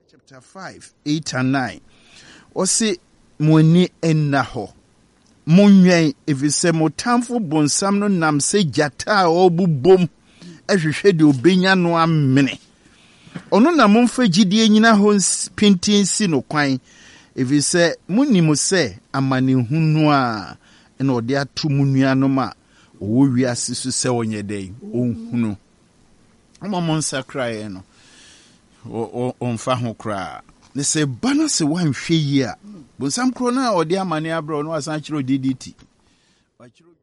chapter 5, 8 and 9. Ose moni ennaho. Munyen evise motamfo bonsam no nam se jata obubom ehwehwe de obenya no amene. Ono na momfa gidie nyina ho pintin si no kwan evise munimo se amanehunu a na ode atu munuanom a owo wiase so se onye den onhunu. Amamon sakrae no onfa ho kra ne se bana se wanhwe yi a bonsam kro na ode amane abro no asan kiro DDT